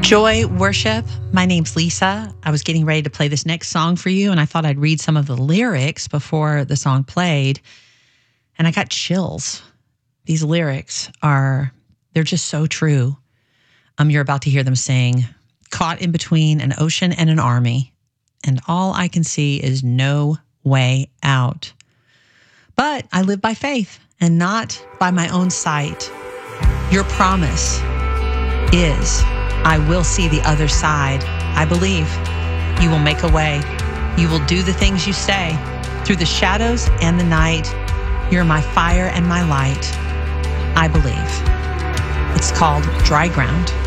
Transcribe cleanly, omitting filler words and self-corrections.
Joy Worship. My name's Lisa. I was getting ready to play this next song for you, and I thought I'd read some of the lyrics before the song played, and I got chills. These lyrics they're just so true. You're about to hear them sing, caught in between an ocean and an army, and all I can see is no way out. But I live by faith and not by my own sight. Your promise is, I will see the other side. I believe you will make a way. You will do the things you say. Through the shadows and the night, you're my fire and my light. I believe. It's called Dry Ground.